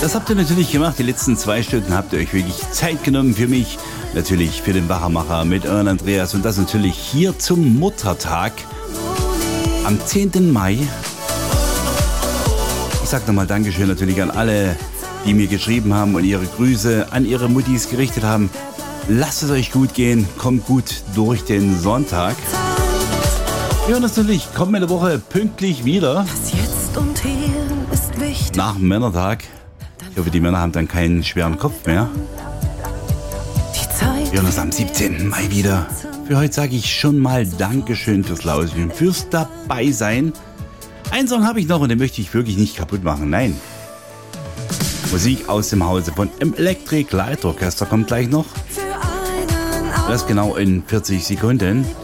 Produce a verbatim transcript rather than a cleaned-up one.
Das habt ihr natürlich gemacht. Die letzten zwei Stunden habt ihr euch wirklich Zeit genommen für mich. Natürlich für den Wachermacher mit euren Andreas. Und das natürlich hier zum Muttertag am zehnten Mai. Ich sag nochmal Dankeschön natürlich an alle, die mir geschrieben haben und ihre Grüße an ihre Muttis gerichtet haben. Lasst es euch gut gehen. Kommt gut durch den Sonntag. Ja, natürlich kommende Woche pünktlich wieder. Nach dem Männertag. Ich hoffe, die Männer haben dann keinen schweren Kopf mehr. Wir hören uns am siebzehnten Mai wieder. Für heute sage ich schon mal Dankeschön fürs Lauschen, fürs Dabeisein. Einen Song habe ich noch und den möchte ich wirklich nicht kaputt machen. Nein. Musik aus dem Hause von Electric Light Orchestra kommt gleich noch. Das genau in vierzig Sekunden.